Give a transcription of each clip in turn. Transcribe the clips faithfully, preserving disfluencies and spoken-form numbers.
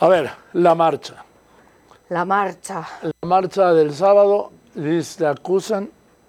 A ver, la marcha. La marcha. La marcha del sábado, se acusan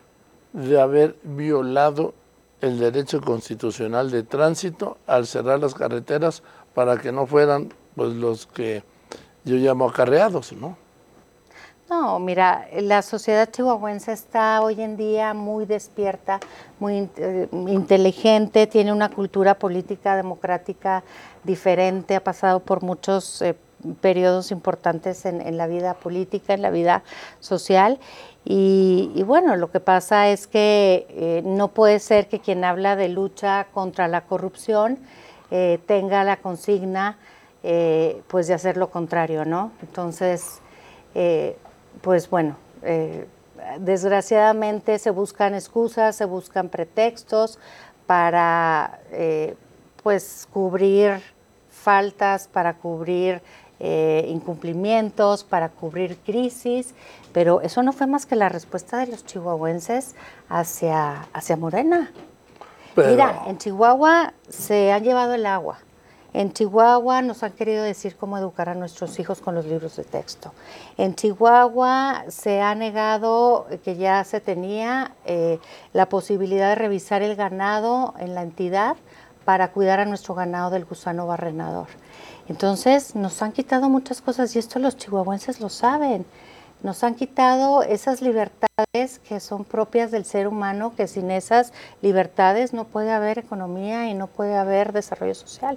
de haber violado el derecho constitucional de tránsito al cerrar las carreteras para que no fueran pues los que yo llamo acarreados, ¿no? No, mira, la sociedad chihuahuense está hoy en día muy despierta, muy eh, inteligente, tiene una cultura política democrática diferente, ha pasado por muchos eh, periodos importantes en, en la vida política, en la vida social. Y, y bueno, lo que pasa es que eh, no puede ser que quien habla de lucha contra la corrupción eh, tenga la consigna eh, pues de hacer lo contrario, ¿no? Entonces, eh, pues bueno, eh, desgraciadamente se buscan excusas, se buscan pretextos para eh, pues cubrir faltas, para cubrir eh, incumplimientos, para cubrir crisis, pero eso no fue más que la respuesta de los chihuahuenses hacia, hacia Morena. Pero... Mira, en Chihuahua se han llevado el agua. En Chihuahua nos han querido decir cómo educar a nuestros hijos con los libros de texto. En Chihuahua se ha negado que ya se tenía eh, la posibilidad de revisar el ganado en la entidad para cuidar a nuestro ganado del gusano barrenador. Entonces nos han quitado muchas cosas y esto los chihuahuenses lo saben. Nos han quitado esas libertades que son propias del ser humano, que sin esas libertades no puede haber economía y no puede haber desarrollo social.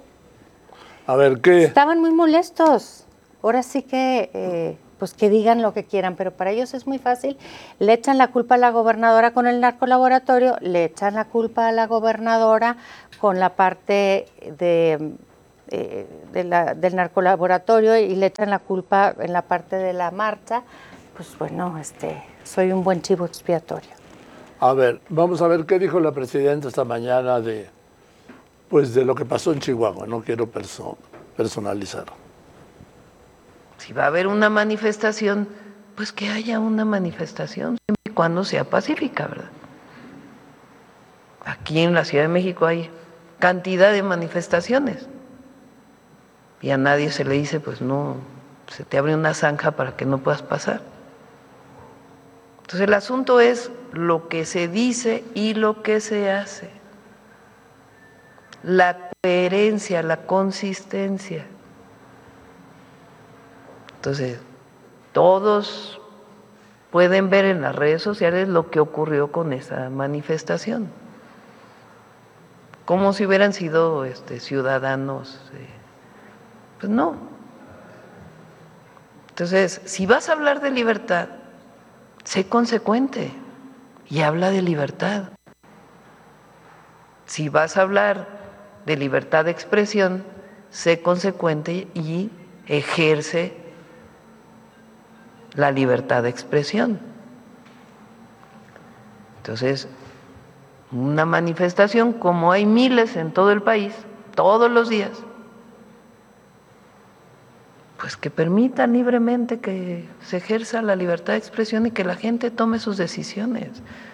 A ver, ¿qué? Estaban muy molestos. Ahora sí que, eh, pues que digan lo que quieran, pero para ellos es muy fácil. Le echan la culpa a la gobernadora con el narcolaboratorio, le echan la culpa a la gobernadora con la parte de, eh, de la, del narcolaboratorio y le echan la culpa en la parte de la marcha. Pues bueno, este, soy un buen chivo expiatorio. A ver, vamos a ver qué dijo la presidenta esta mañana de... Pues de lo que pasó en Chihuahua, no quiero perso personalizar. Si va a haber una manifestación, pues que haya una manifestación, siempre y cuando sea pacífica, ¿verdad? Aquí en la Ciudad de México hay cantidad de manifestaciones y a nadie se le dice, pues no, se te abre una zanja para que no puedas pasar. Entonces el asunto es lo que se dice y lo que se hace. La coherencia, la consistencia. Entonces, todos pueden ver en las redes sociales lo que ocurrió con esa manifestación. Como si hubieran sido este, ciudadanos. Eh, pues no. Entonces, si vas a hablar de libertad, sé consecuente y habla de libertad. Si vas a hablar de libertad de expresión, sé consecuente y ejerce la libertad de expresión. Entonces, una manifestación, como hay miles en todo el país, todos los días, pues que permitan libremente que se ejerza la libertad de expresión y que la gente tome sus decisiones.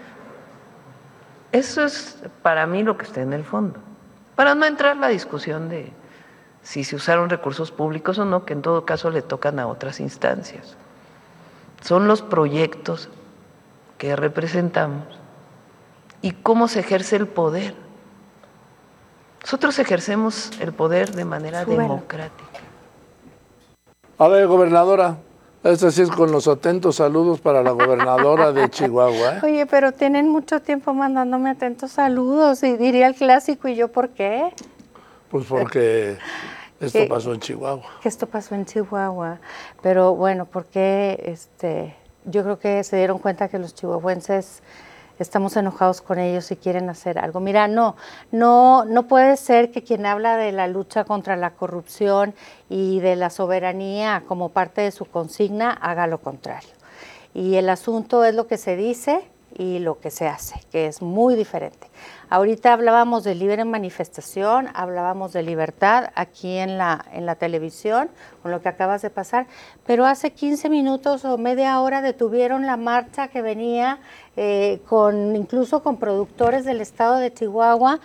Eso es para mí lo que está en el fondo. Para no entrar en la discusión de si se usaron recursos públicos o no, que en todo caso le tocan a otras instancias. Son los proyectos que representamos y cómo se ejerce el poder. Nosotros ejercemos el poder de manera Súbelo. democrática. A ver, gobernadora, este sí es con los atentos saludos para la gobernadora de Chihuahua, ¿eh? Oye, pero tienen mucho tiempo mandándome atentos saludos y diría el clásico, ¿y yo por qué? Pues porque esto ¿Qué? pasó en Chihuahua. Que esto pasó en Chihuahua, pero bueno, porque este, yo creo que se dieron cuenta que los chihuahuenses estamos enojados con ellos y quieren hacer algo. Mira, no, no, no puede ser que quien habla de la lucha contra la corrupción y de la soberanía como parte de su consigna haga lo contrario. Y el asunto es lo que se dice y lo que se hace, que es muy diferente. Ahorita hablábamos de libre manifestación, hablábamos de libertad aquí en la, en la televisión, con lo que acabas de pasar, pero hace quince minutos o media hora detuvieron la marcha que venía eh, con incluso con productores del estado de Chihuahua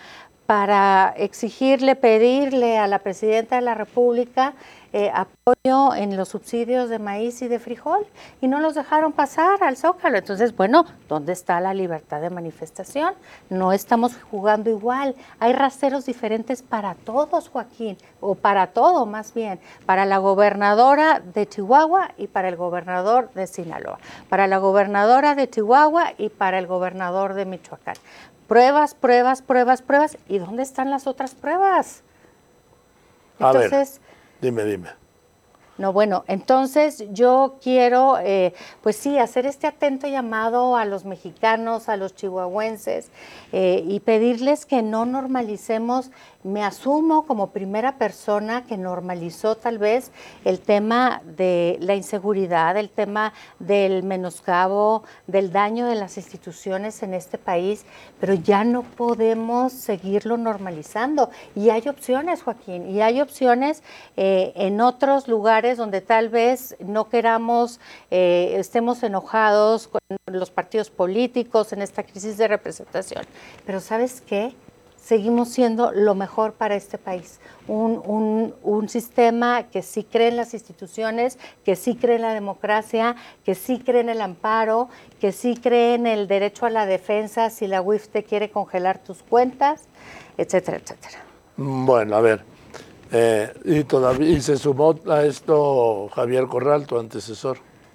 para exigirle, pedirle a la Presidenta de la República eh, apoyo en los subsidios de maíz y de frijol, y no los dejaron pasar al Zócalo. Entonces, bueno, ¿dónde está la libertad de manifestación? No estamos jugando igual. Hay raseros diferentes para todos, Joaquín, o para todo más bien, para la gobernadora de Chihuahua y para el gobernador de Sinaloa, para la gobernadora de Chihuahua y para el gobernador de Michoacán. Pruebas, pruebas, pruebas, pruebas. ¿Y dónde están las otras pruebas? Entonces, a ver, dime, dime. No, bueno, entonces yo quiero, eh, pues sí, hacer este atento llamado a los mexicanos, a los chihuahuenses, eh, y pedirles que no normalicemos. Me asumo como primera persona que normalizó tal vez el tema de la inseguridad, el tema del menoscabo, del daño de las instituciones en este país, pero ya no podemos seguirlo normalizando. Y hay opciones, Joaquín, y hay opciones eh, en otros lugares donde tal vez no queramos, eh, estemos enojados con los partidos políticos en esta crisis de representación. Pero ¿sabes qué? Seguimos siendo lo mejor para este país, un, un, un sistema que sí cree en las instituciones, que sí cree en la democracia, que sí cree en el amparo, que sí cree en el derecho a la defensa si la U I F te quiere congelar tus cuentas, etcétera, etcétera. Bueno, a ver, eh, y, todavía, y se sumó a esto Javier Corral, tu antecesor.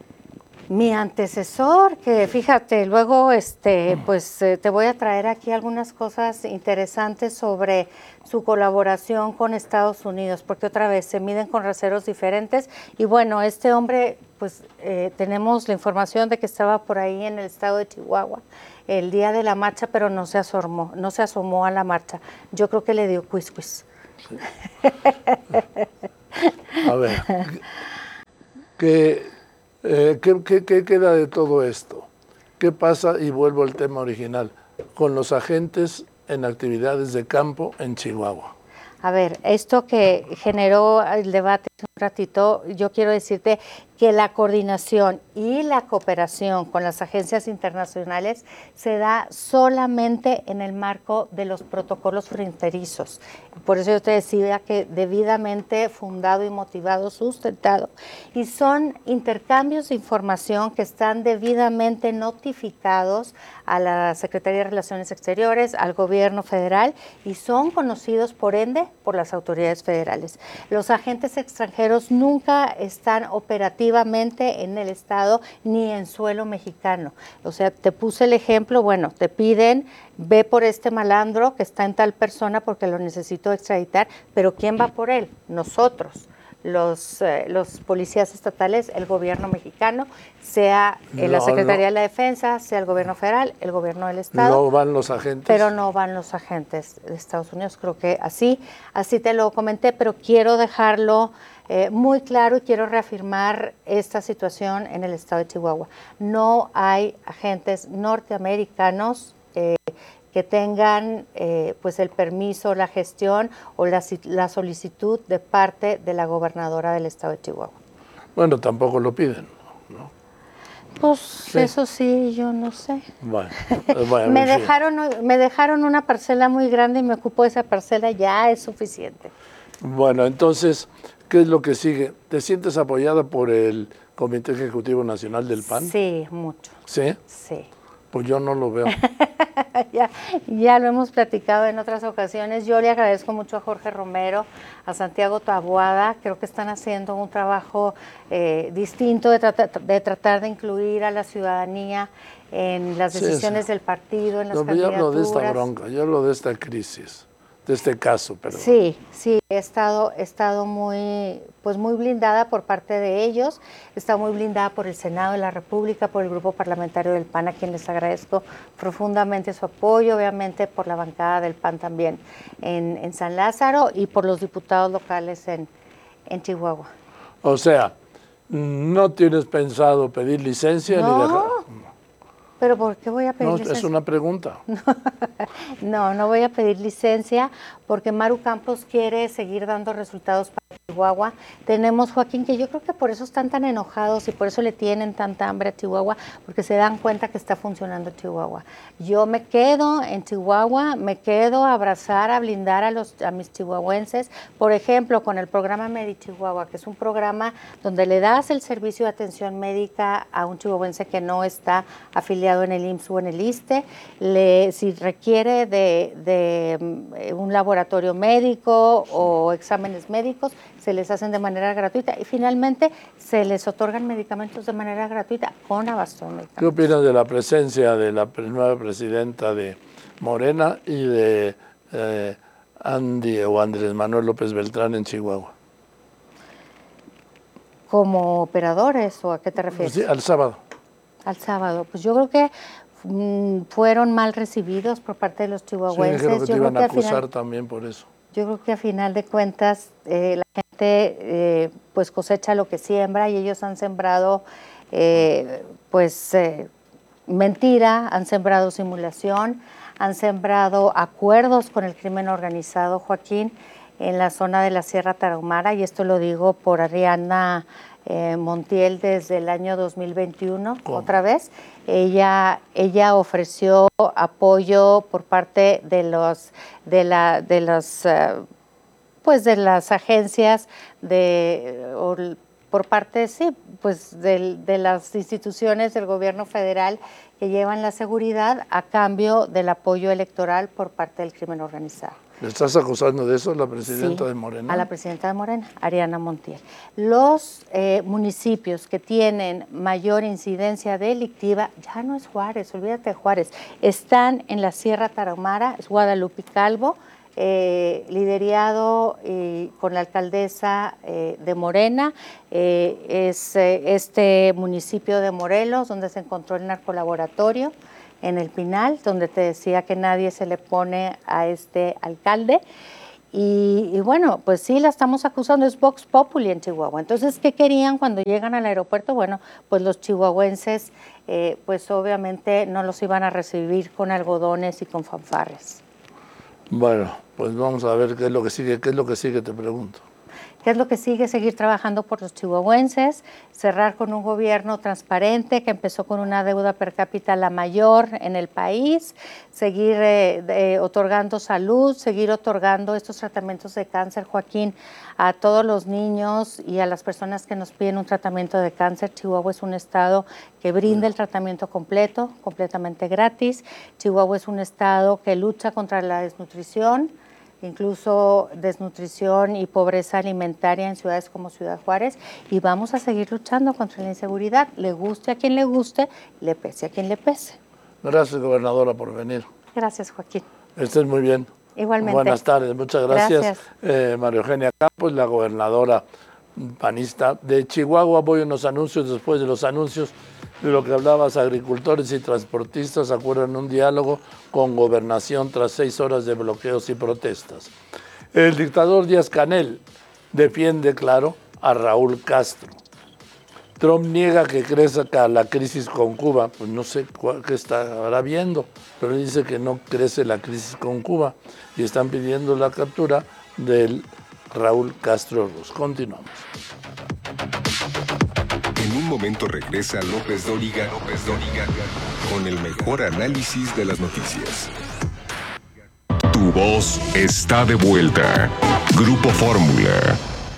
Mi antecesor, que fíjate, luego este, pues eh, te voy a traer aquí algunas cosas interesantes sobre su colaboración con Estados Unidos, porque otra vez se miden con raseros diferentes. Y bueno, este hombre, pues eh, tenemos la información de que estaba por ahí en el estado de Chihuahua el día de la marcha, pero no se asomó, no se asomó a la marcha. Yo creo que le dio cuiscuis. Sí. A ver, ¿qué, eh, ¿qué, qué, qué queda de todo esto? ¿Qué pasa? Y vuelvo al tema original, con los agentes en actividades de campo en Chihuahua. A ver, esto que generó el debate hace un ratito, yo quiero decirte que la coordinación y la cooperación con las agencias internacionales se da solamente en el marco de los protocolos fronterizos. Por eso yo te decía que debidamente fundado y motivado, sustentado. Y son intercambios de información que están debidamente notificados a la Secretaría de Relaciones Exteriores, al gobierno federal, y son conocidos, por ende, por las autoridades federales. Los agentes extranjeros nunca están operativamente en el Estado ni en suelo mexicano. O sea, te puse el ejemplo, bueno, te piden, ve por este malandro que está en tal persona porque lo necesito extraditar, pero ¿quién va por él? Nosotros. Los, eh, los policías estatales, el gobierno mexicano, sea eh, la No, Secretaría no. de la Defensa, sea el gobierno federal, el gobierno del Estado. No van los agentes. Pero no van los agentes de Estados Unidos. Creo que así, así te lo comenté, pero quiero dejarlo eh, muy claro y quiero reafirmar esta situación en el estado de Chihuahua. No hay agentes norteamericanos eh, que tengan eh, pues el permiso, la gestión o la, la solicitud de parte de la gobernadora del estado de Chihuahua. Bueno, tampoco lo piden, ¿no? Pues Sí. eso sí, yo no sé. Bueno, bueno, me, en fin. dejaron, me dejaron una parcela muy grande y me ocupo esa parcela, ya es suficiente. Bueno, entonces, ¿qué es lo que sigue? ¿Te sientes apoyada por el Comité Ejecutivo Nacional del P A N? Sí, mucho. ¿Sí? Sí. Pues yo no lo veo. ya, ya lo hemos platicado en otras ocasiones. Yo le agradezco mucho a Jorge Romero, a Santiago Taboada. Creo que están haciendo un trabajo eh, distinto de, trata, de tratar de incluir a la ciudadanía en las decisiones sí, sí. del partido, en las no, candidaturas. Yo hablo de esta bronca, yo hablo de esta crisis, de este caso, perdón. Sí, sí, he estado, he estado muy, pues muy blindada por parte de ellos, he estado muy blindada por el Senado de la República, por el Grupo Parlamentario del P A N, a quien les agradezco profundamente su apoyo, obviamente por la bancada del P A N también en, en San Lázaro y por los diputados locales en, en Chihuahua. O sea, ¿no tienes pensado pedir licencia no. ni dejar? ¿Pero por qué voy a pedir no, licencia? Es una pregunta. No, no voy a pedir licencia porque Maru Campos quiere seguir dando resultados para Chihuahua. Tenemos, Joaquín, que yo creo que por eso están tan enojados y por eso le tienen tanta hambre a Chihuahua, porque se dan cuenta que está funcionando Chihuahua. Yo me quedo en Chihuahua, me quedo a abrazar, a blindar a, los, a mis chihuahuenses, por ejemplo, con el programa Medi Chihuahua, que es un programa donde le das el servicio de atención médica a un chihuahuense que no está afiliado en el I M S S o en el ISSSTE, le, si requiere de, de un laboratorio médico o exámenes médicos, se les hacen de manera gratuita y finalmente se les otorgan medicamentos de manera gratuita con abasto de medicamentos. ¿Qué opinas de la presencia de la nueva presidenta de Morena y de eh, Andy o Andrés Manuel López Beltrán en Chihuahua? ¿Como operadores o a qué te refieres? Sí, al sábado. Al sábado. Pues yo creo que mm, fueron mal recibidos por parte de los chihuahuenses. Sí, dijeron que te yo iban creo a que acusar final, también por eso. Yo creo que a final de cuentas eh, la gente eh, pues cosecha lo que siembra y ellos han sembrado eh, pues eh, mentira, han sembrado simulación, han sembrado acuerdos con el crimen organizado, Joaquín, en la zona de la Sierra Tarahumara, y esto lo digo por Ariana eh, Montiel desde el año dos mil veintiuno, ¿Cómo? Otra vez. Ella, ella ofreció apoyo por parte de los de la de los uh, pues de las agencias de o, por parte sí pues de, de las instituciones del gobierno federal que llevan la seguridad a cambio del apoyo electoral por parte del crimen organizado. ¿Le estás acusando de eso a la presidenta sí, de Morena? A la presidenta de Morena, Ariana Montiel. Los eh, municipios que tienen mayor incidencia delictiva, ya no es Juárez, olvídate de Juárez, están en la Sierra Tarahumara, es Guadalupe y Calvo, eh, liderado eh, con la alcaldesa eh, de Morena, eh, es eh, este municipio de Morelos, donde se encontró el narcolaboratorio, en el Pinal, donde te decía que nadie se le pone a este alcalde. Y, y bueno, pues sí, la estamos acusando, es Vox Populi en Chihuahua. Entonces, ¿qué querían cuando llegan al aeropuerto? Bueno, pues los chihuahuenses, eh, pues obviamente no los iban a recibir con algodones y con fanfarres. Bueno, pues vamos a ver qué es lo que sigue. ¿Qué es lo que sigue? Te pregunto. ¿Qué es lo que sigue? Seguir trabajando por los chihuahuenses, cerrar con un gobierno transparente que empezó con una deuda per cápita la mayor en el país, seguir eh, de, otorgando salud, seguir otorgando estos tratamientos de cáncer, Joaquín, a todos los niños y a las personas que nos piden un tratamiento de cáncer. Chihuahua es un estado que brinda el tratamiento completo, completamente gratis. Chihuahua es un estado que lucha contra la desnutrición, incluso desnutrición y pobreza alimentaria en ciudades como Ciudad Juárez, y vamos a seguir luchando contra la inseguridad, le guste a quien le guste, le pese a quien le pese. Gracias, gobernadora, por venir. Gracias, Joaquín. Estés muy bien. Igualmente. Buenas tardes, muchas gracias. Gracias. Eh, María Eugenia Campos, la gobernadora panista de Chihuahua. Voy a unos anuncios, después de los anuncios de lo que hablabas, agricultores y transportistas acuerdan un diálogo con Gobernación tras seis horas de bloqueos y protestas. El dictador Díaz-Canel defiende, claro, a Raúl Castro. Trump niega que crezca la crisis con Cuba, pues no sé qué estará viendo, pero dice que no crece la crisis con Cuba y están pidiendo la captura del Raúl Castro Ruz. Continuamos. En un momento regresa López Dóriga, López Dóriga con el mejor análisis de las noticias. Tu voz está de vuelta. Grupo Fórmula.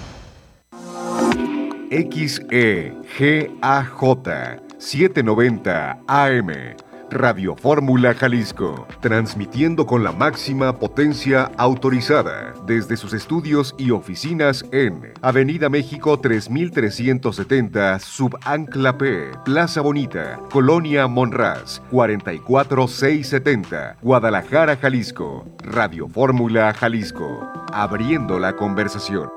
X E G A J setecientos noventa A M. Radio Fórmula Jalisco, transmitiendo con la máxima potencia autorizada desde sus estudios y oficinas en Avenida México tres mil trescientos setenta, Subancla P, Plaza Bonita, Colonia Monraz, cuarenta y cuatro mil seiscientos setenta, Guadalajara, Jalisco. Radio Fórmula Jalisco, abriendo la conversación.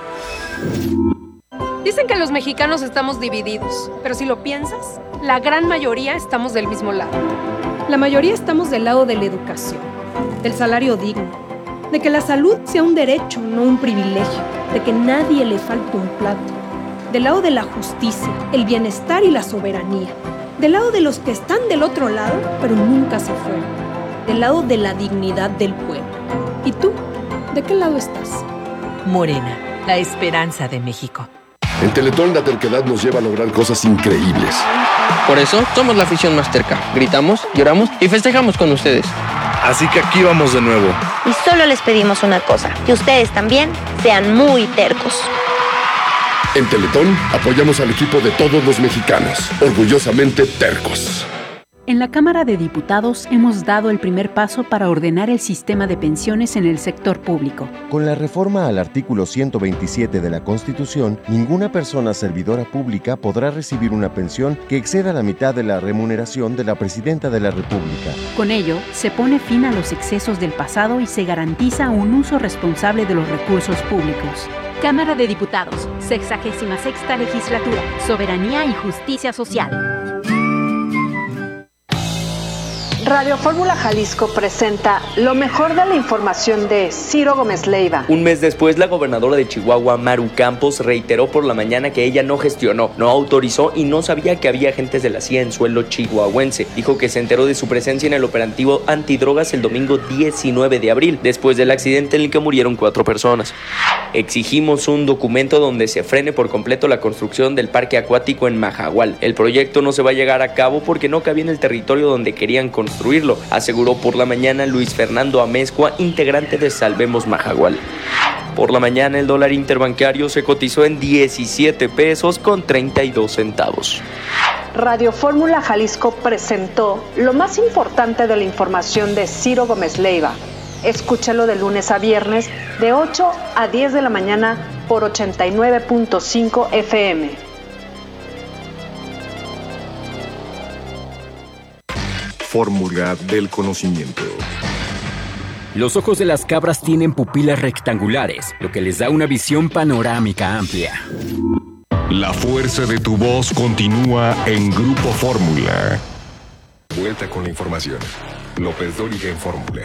Dicen que los mexicanos estamos divididos, pero si lo piensas, la gran mayoría estamos del mismo lado. La mayoría estamos del lado de la educación, del salario digno, de que la salud sea un derecho, no un privilegio, de que nadie le falte un plato, del lado de la justicia, el bienestar y la soberanía, del lado de los que están del otro lado, pero nunca se fueron, del lado de la dignidad del pueblo. ¿Y tú? ¿De qué lado estás? Morena. la esperanza de México. En Teletón la terquedad nos lleva a lograr cosas increíbles. Por eso somos la afición más terca. Gritamos, lloramos y festejamos con ustedes. Así que aquí vamos de nuevo. Y solo les pedimos una cosa, que ustedes también sean muy tercos. En Teletón apoyamos al equipo de todos los mexicanos, orgullosamente tercos. En la Cámara de Diputados hemos dado el primer paso para ordenar el sistema de pensiones en el sector público. Con la reforma al artículo ciento veintisiete de la Constitución, ninguna persona servidora pública podrá recibir una pensión que exceda la mitad de la remuneración de la Presidenta de la República. Con ello, se pone fin a los excesos del pasado y se garantiza un uso responsable de los recursos públicos. Cámara de Diputados, sexagésima sexta legislatura, Soberanía y Justicia Social. Radio Fórmula Jalisco presenta lo mejor de la información de Ciro Gómez Leiva. Un mes después, la gobernadora de Chihuahua, Maru Campos, reiteró por la mañana que ella no gestionó, no autorizó y no sabía que había agentes de la C I A en suelo chihuahuense. Dijo que se enteró de su presencia en el operativo antidrogas el domingo diecinueve de abril, después del accidente en el que murieron cuatro personas. Exigimos un documento donde se frene por completo la construcción del parque acuático en Majahual. El proyecto no se va a llegar a cabo porque no cabía en el territorio donde querían construir. Construirlo, aseguró por la mañana Luis Fernando Amezcua, integrante de Salvemos Majahual. Por la mañana el dólar interbancario se cotizó en diecisiete pesos con treinta y dos centavos. Radio Fórmula Jalisco presentó lo más importante de la información de Ciro Gómez Leiva. Escúchalo de lunes a viernes de ocho a diez de la mañana por ochenta y nueve punto cinco F M. Fórmula del conocimiento. Los ojos de las cabras tienen pupilas rectangulares, lo que les da una visión panorámica amplia. La fuerza de tu voz continúa en Grupo Fórmula. Vuelta con la información. López Dóriga en Fórmula.